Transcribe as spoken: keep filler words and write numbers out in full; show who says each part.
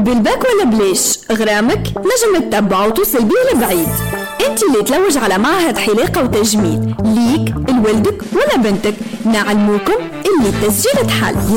Speaker 1: بالباك ولا بليش غرامك نجم تتبعه وتوصل بيه لبعيد. انت اللي تلوج على معهد حلاقة وتجميل ليك لولدك ولا بنتك، نعلموكم اللي التسجيل تحل.